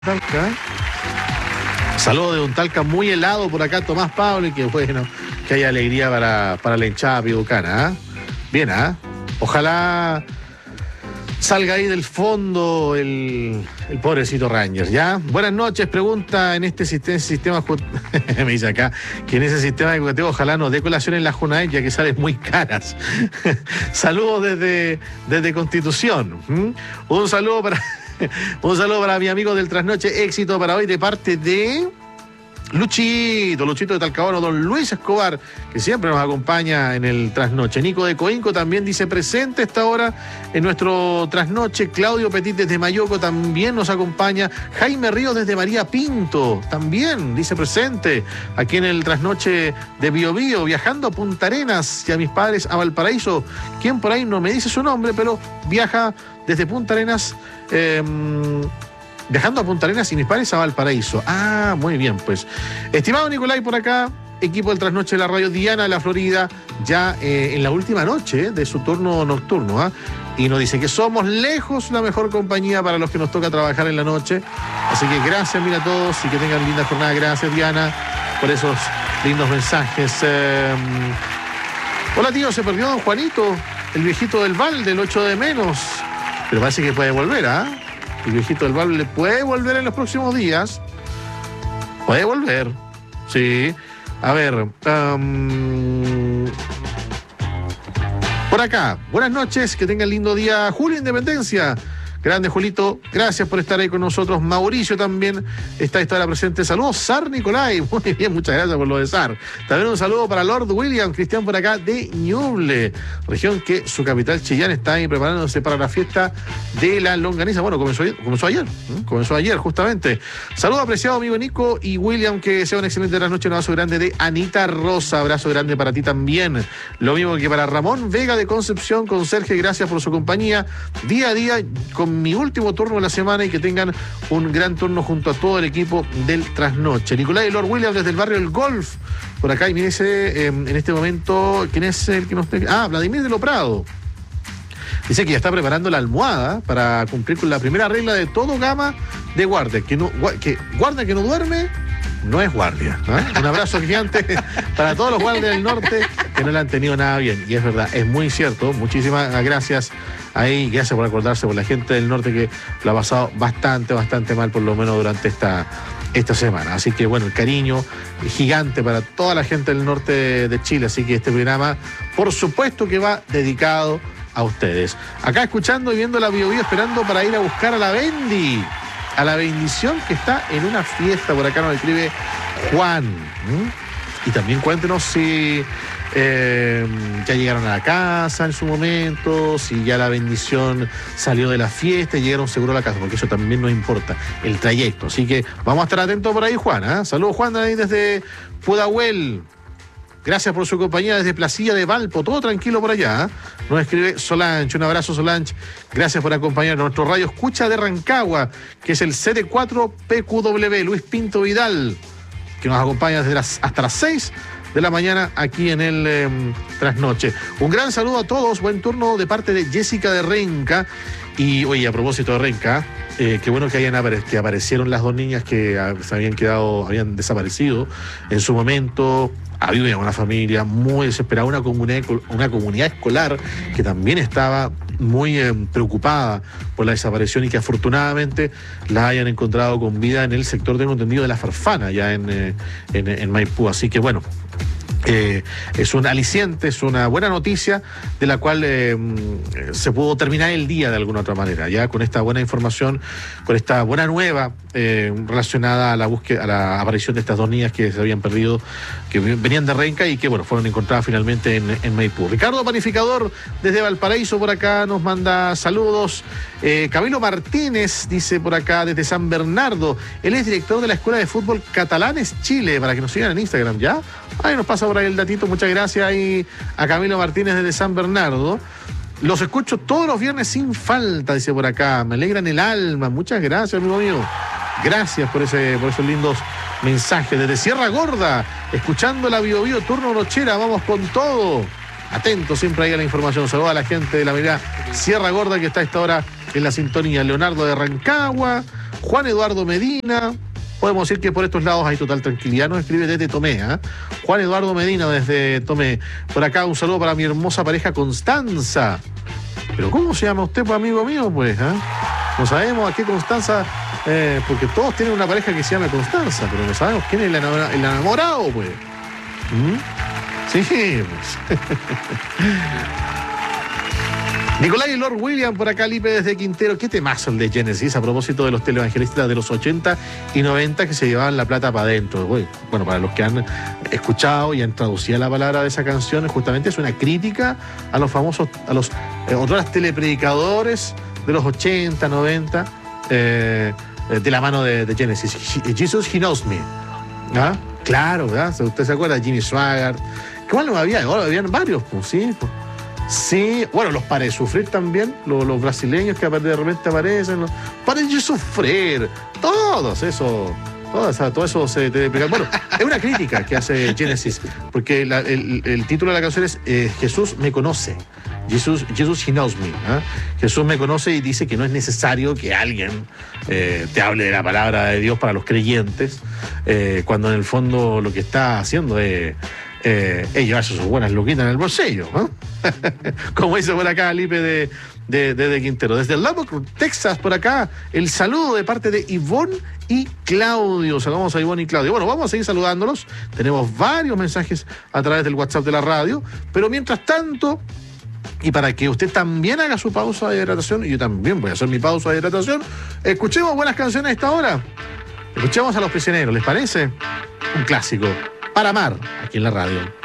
Talca. Saludos de un Talca muy helado por acá, Tomás Pablo, y que bueno, que haya alegría para la hinchada piucana. Bien, ojalá salga ahí del fondo el pobrecito Rangers, ¿ya? Buenas noches, pregunta en este sistema me dice acá, que en ese sistema educativo ojalá nos dé colación en la Junaed, ya que salen muy caras. Saludos desde Constitución. Un saludo para mi amigo del Trasnoche, éxito para hoy de parte de Luchito de Talcahuano, don Luis Escobar, que siempre nos acompaña en el Trasnoche. Nico de Coinco también dice presente a esta hora en nuestro Trasnoche. Claudio Petit desde Mayoco también nos acompaña. Jaime Ríos desde María Pinto también dice presente aquí en el Trasnoche de Bio Bio, viajando a Punta Arenas y a mis padres a Valparaíso. Quien por ahí no me dice su nombre, pero viaja desde Punta Arenas, viajando a Punta Arenas y mis padres a Valparaíso. Ah, muy bien, pues. Estimado Nicolai, por acá, equipo del Trasnoche de la Radio, Diana de la Florida, ya en la última noche de su turno nocturno, y nos dice que somos lejos la mejor compañía para los que nos toca trabajar en la noche. Así que gracias, mira a todos, y que tengan linda jornada. Gracias, Diana, por esos lindos mensajes. Hola, tío, se perdió don Juanito, el viejito del Valde, el 8 de menos. Pero parece que puede volver, El viejito del Valde puede volver en los próximos días. Puede volver. Sí. A ver. Por acá. Buenas noches. Que tengan lindo día. Julio Independencia. Grande, Julito. Gracias por estar ahí con nosotros. Mauricio también está a esta hora presente. Saludos, Sar Nicolai. Muy bien, muchas gracias por lo de Sar. También un saludo para Lord William, Cristian por acá de Ñuble, región que su capital Chillán está ahí preparándose para la fiesta de la longaniza. Bueno, comenzó ayer, justamente. Saludo apreciado amigo Nico y William, que sea un excelente trasnoche. Un abrazo grande de Anita Rosa. Abrazo grande para ti también. Lo mismo que para Ramón Vega de Concepción, conserje. Gracias por su compañía día a día con mi último turno de la semana, y que tengan un gran turno junto a todo el equipo del Trasnoche. Nicolai y Lord William desde el barrio El Golf, por acá, y mírese en este momento, ¿quién es el que nos... Vladimir de lo Prado. Dice que ya está preparando la almohada para cumplir con la primera regla de todo gama de guardia, que guardia que no duerme no es guardia. Un abrazo gigante para todos los guardias del norte que no le han tenido nada bien. Y es verdad, es muy cierto. Muchísimas gracias ahí. Gracias por acordarse, por la gente del norte que lo ha pasado bastante mal, por lo menos durante esta semana. Así que bueno, el cariño gigante para toda la gente del norte de Chile. Así que este programa, por supuesto que va dedicado a ustedes. Acá escuchando y viendo la Bio Bio, esperando para ir a buscar a la Bendy, a la bendición, que está en una fiesta. Por acá nos escribe Juan. Y también cuéntenos si ya llegaron a la casa en su momento, si ya la bendición salió de la fiesta y llegaron seguro a la casa, porque eso también nos importa, el trayecto. Así que vamos a estar atentos por ahí, Juan. Saludos, Juan, ahí desde Pudahuel. Gracias por su compañía desde Placilla de Valpo. Todo tranquilo por allá. Nos escribe Solange. Un abrazo, Solange. Gracias por acompañarnos. Nuestro radio escucha de Rancagua, que es el CD4PQW. Luis Pinto Vidal, que nos acompaña hasta las 6 de la mañana aquí en el Trasnoche. Un gran saludo a todos. Buen turno de parte de Jessica de Renca. Y, oye, a propósito de Renca, qué bueno que aparecieron las dos niñas que habían desaparecido en su momento. Había una familia muy desesperada, una comunidad escolar que también estaba muy preocupada por la desaparición, y que afortunadamente la hayan encontrado con vida en el sector, tengo entendido, de La Farfana, ya en Maipú. Así que bueno, es un aliciente, es una buena noticia, de la cual se pudo terminar el día de alguna otra manera, ya con esta buena información, con esta buena nueva relacionada a la búsqueda, a la aparición de estas dos niñas que se habían perdido, que venían de Renca y que bueno, fueron encontradas finalmente en Maipú. Ricardo Panificador desde Valparaíso por acá nos manda saludos. Camilo Martínez dice por acá desde San Bernardo, él es director de la Escuela de Fútbol Catalanes Chile, para que nos sigan en Instagram, ¿ya? Ahí nos pasa por ahí el datito. Muchas gracias ahí a Camilo Martínez desde San Bernardo. Los escucho todos los viernes sin falta, dice por acá. Me alegran el alma. Muchas gracias, amigo mío. Gracias por esos lindos mensajes. Desde Sierra Gorda, escuchando la Bio Bio turno nochera. Vamos con todo. Atentos siempre ahí a la información. Saludos a la gente de la mirada Sierra Gorda, que está a esta hora en la sintonía. Leonardo de Rancagua. Juan Eduardo Medina, podemos decir que por estos lados hay total tranquilidad, nos escribe desde Tomé, ¿eh? Juan Eduardo Medina desde Tomé. Por acá un saludo para mi hermosa pareja Constanza. ¿Pero cómo se llama usted, pues, amigo mío? Pues, no sabemos a qué Constanza, porque todos tienen una pareja que se llama Constanza, pero no sabemos quién es el enamorado, pues. Sí, pues. Nicolai y Lord William por acá, Lipe desde Quintero. Qué temazo el de Genesis a propósito de los televangelistas de los 80 y 90 que se llevaban la plata para adentro. Bueno, para los que han escuchado y han traducido la palabra de esa canción, justamente es una crítica a los famosos, a los otros telepredicadores de los 80, 90, de la mano de Genesis. Jesus, He Knows Me. ¿Ah? Claro, ¿verdad? ¿Usted se acuerda? Jimmy Swaggart. ¿Qué bueno había? Ahora habían varios, pues, sí. Sí, bueno, los Para de Sufrir también, los brasileños que de repente aparecen, los Para de Sufrir, todo eso se debe explicar. Bueno, es una crítica que hace Genesis, porque el título de la canción es Jesús me conoce. Jesus He Knows Me. Jesús me conoce y dice que no es necesario que alguien te hable de la palabra de Dios para los creyentes, cuando en el fondo lo que está haciendo es llevarse sus buenas luquitas en el bolsillo, ¿no? Como dice por acá Lipe de Quintero. Desde Lubbock, Texas, por acá, el saludo de parte de Ivonne y Claudio. Saludamos a Ivonne y Claudio. Bueno, vamos a seguir saludándolos. Tenemos varios mensajes a través del WhatsApp de la radio, pero mientras tanto, y para que usted también haga su pausa de hidratación, y yo también voy a hacer mi pausa de hidratación, escuchemos buenas canciones a esta hora. Escuchemos a Los Prisioneros, ¿les parece? Un clásico. Para amar, aquí en la radio.